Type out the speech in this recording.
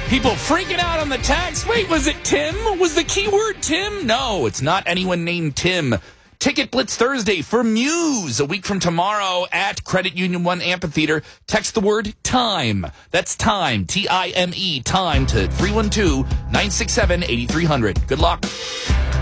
People freaking out on the text. Wait, was it Tim? Was the keyword Tim? No, it's not anyone named Tim. Ticket Blitz Thursday for Muse a week from tomorrow at Credit Union 1 Amphitheater. Text the word TIME. That's TIME, T-I-M-E, TIME to 312-967-8300. Good luck.